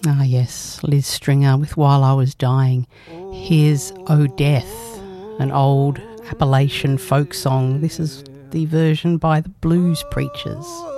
Ah yes, Liz Stringer with While I Was Dying. Here's Oh Death, an old Appalachian folk song. This is the version by the Blues Preachers.